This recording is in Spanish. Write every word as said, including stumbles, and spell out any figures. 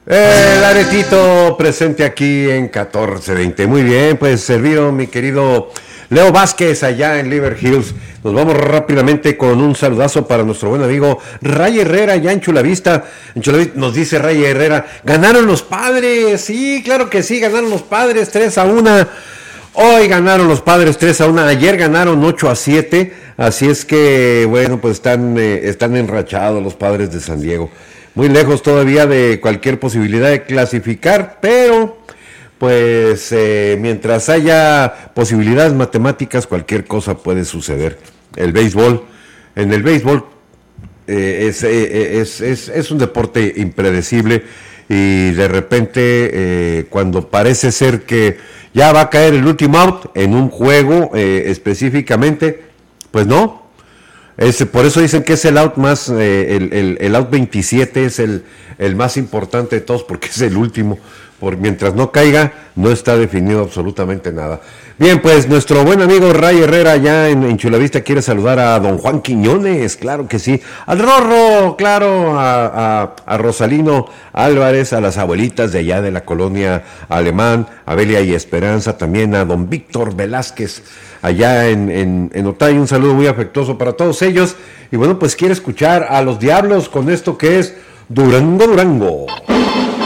El aretito presente aquí en catorce veinte. Muy bien, pues servido mi querido Leo Vázquez allá en Liver Hills. Nos vamos rápidamente con un saludazo para nuestro buen amigo Ray Herrera allá en Chulavista. En Chulavista nos dice Ray Herrera, ganaron los Padres. Sí, claro que sí, ganaron los Padres tres a uno. Hoy ganaron los Padres tres a uno, ayer ganaron ocho a siete, así es que, bueno, pues están, eh, están enrachados los Padres de San Diego. Muy lejos todavía de cualquier posibilidad de clasificar, pero pues eh, mientras haya posibilidades matemáticas, cualquier cosa puede suceder. El béisbol, en el béisbol eh, es, eh, es, es, es un deporte impredecible y de repente eh, cuando parece ser que ya va a caer el último out en un juego eh, específicamente, pues no. Es, por eso dicen que es el out más, eh, el, el, el out veintisiete es el, el más importante de todos porque es el último. Por mientras no caiga, no está definido absolutamente nada. Bien, pues nuestro buen amigo Ray Herrera allá en, en Chulavista quiere saludar a don Juan Quiñones, claro que sí. Al Rorro, claro, a, a, a Rosalino Álvarez, a las abuelitas de allá de la colonia Alemán, a Belia y Esperanza, también a don Víctor Velázquez allá en, en, en Otay. Un saludo muy afectuoso para todos ellos. Y bueno, pues quiere escuchar a los Diablos con esto que es Durango, Durango.